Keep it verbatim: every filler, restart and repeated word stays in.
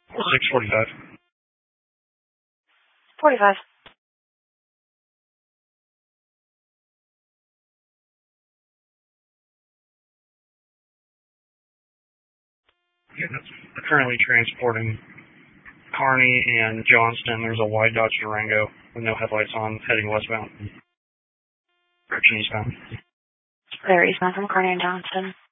six forty-five. forty-five. Yeah, that's currently transporting Kearney and Johnston. There's a white Dodge Durango with no headlights on, heading westbound. Direction eastbound. They're eastbound from Kearney and Johnston.